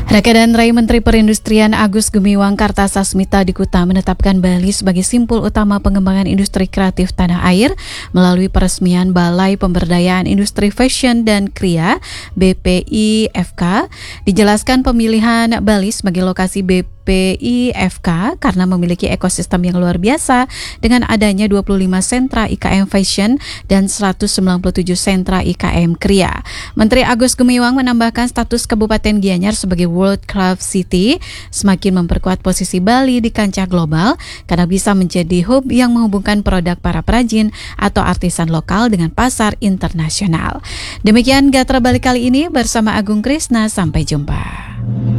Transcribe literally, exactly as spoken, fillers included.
Raka dan Rai Menteri Perindustrian Agus Gumiwang Kartasasmita di Kuta menetapkan Bali sebagai simpul utama pengembangan industri kreatif tanah air melalui peresmian Balai Pemberdayaan Industri Fashion dan Kria B P I F K. Dijelaskan pemilihan Bali sebagai lokasi B P I F K karena memiliki ekosistem yang luar biasa dengan adanya dua puluh lima sentra I K M Fashion dan seratus sembilan puluh tujuh sentra I K M Kria. Menteri Agus Gumiwang menambahkan status Kabupaten Gianyar sebagai World Craft City semakin memperkuat posisi Bali di kancah global karena bisa menjadi hub yang menghubungkan produk para perajin atau artisan lokal dengan pasar internasional. Demikian Gatra Bali kali ini bersama Agung Krisna, sampai jumpa.